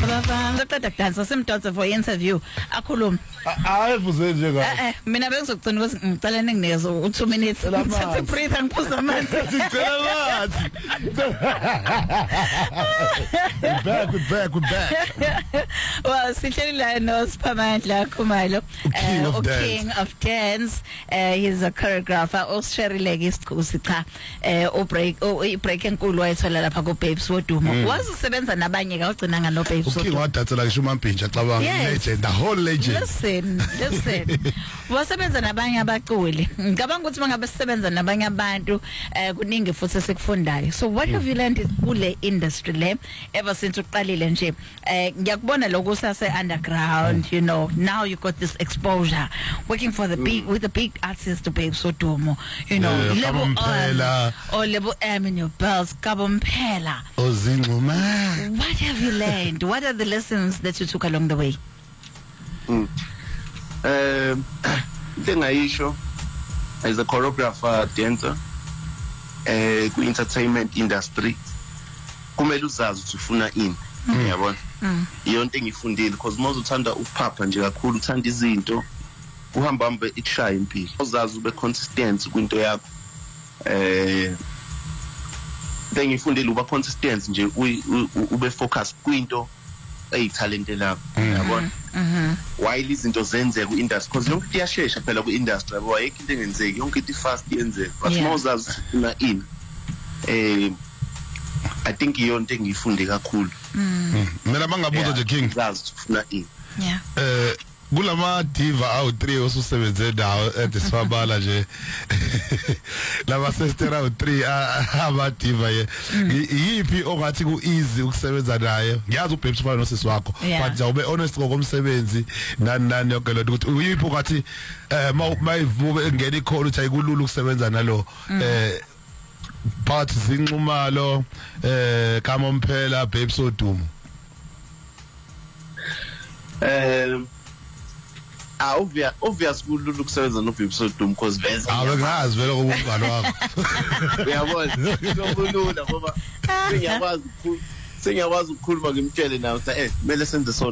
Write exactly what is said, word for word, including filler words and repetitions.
Loqeda kudansa simdonse for interview akhuluma. Hayi vuze nje nga. Eh mina bengizogcina ukuthi ngicela ninginikeze u two minutes. Ngithathe breathe ngiphuza amanzi. Ngicela amanzi. Back with back with back. Well, sihleli la no Siphamandla Khumalo, uh, King of Dance. Uh, he's a choreographer. Osherileke isiqhusi cha. Eh o break o break enkulu wayethola lapha ku Babes Wodumo. Wazisebenza nabanye ka ugcina ngano Babes Wodumo. King wadatsela ngisho uMampintsha cabanga legend, the whole legend. Listen, listen. Wasebenza nabanye abaculi. Ngicabanga ukuthi mangabe sisebenza nabanye abantu eh kuningi futhi esikufundayo. So what have you learned kule industry le ever since uqalile nje? Eh ngiyakubona lokho sase underground, you know. Now you got this exposure working for the big with the big artists to Babes Wodumo, you know. Yeah, level on or level M in your belts, Kabomphela. Ozingxuma. What have you learned? What are the lessons that you took along the way? Mm. Um, Ngayisho as a choreographer, dancer, eh ku entertainment industry kumele uzazi ukuthi ufuna ini, uyabona? Iyonto engifundile because manje uthanda ukuphapha nje kakhulu, uthanda izinto uhamba hamba ikushaya impilo. Uzazi ube consistent kwinto yakho. Eh ngifundile uba consistent nje ube focus kwinto eyitalente lakho, uyabona? Mhm. Why izinto zenzeka ku industry because yonke iyashesha phela ku industry yabo ayikho into engenzeki, yonke into fast yenzeka. But mawuzazi una in eh I think iyonto engiyifunde kakhulu. Mhm. Mina mangabuza nje King uzazi ufuna in. Yeah. Eh kulama diva awu three osusebenze dawo eDisfabala nje laba sister awu three aba diva ye yipi ongathi ku easy ukusebenza naye. Ngiyazi uBabes ufana nosisi wakho but awube honest ngokomsebenzi nani nani yonke lento ukuthi uyipi ongathi eh mayivuke ngene ikhona uthi ayikulula ukusebenza nalo eh part zinxumalo eh Kabomphela Babes Wodumo. Eh Ah, obvious, obvious kulula ukusebenza no Babes Wodumo because benza. Awengazi vele ngomngane wakho. Uyabona, kulula ngoba sengiyakwazi ukukhuluma, sengiyakwazi ukukhuluma ngimtshele nawe ukuthi eh kumele senze so